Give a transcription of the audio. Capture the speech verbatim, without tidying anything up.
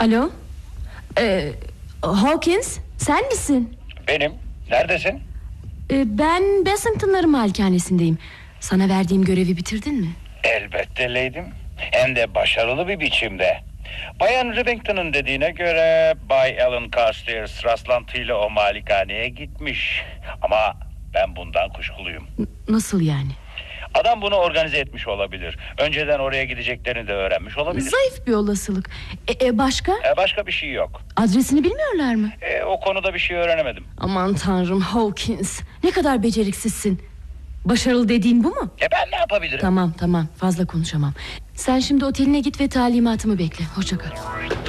Alo. Ee, Hawkins, sen misin? Benim. Neredesin? Ee, ben Bassington'ların malikanesindeyim. Sana verdiğim görevi bitirdin mi? Elbette Lady'm. Hem de başarılı bir biçimde. Bayan Rivington'ın dediğine göre Bay Alan Carstairs rastlantıyla o malikaneye gitmiş. Ama ben bundan kuşkuluyum. N- nasıl yani? Adam bunu organize etmiş olabilir. Önceden oraya gideceklerini de öğrenmiş olabilir. Zayıf bir olasılık. E, e, başka? E, başka bir şey yok. Adresini bilmiyorlar mı? E, o konuda bir şey öğrenemedim. Aman tanrım Hawkins, ne kadar beceriksizsin. Başarılı dediğin bu mu? E ben ne yapabilirim? Tamam tamam, fazla konuşamam. Sen şimdi oteline git ve talimatımı bekle. Hoşça kal.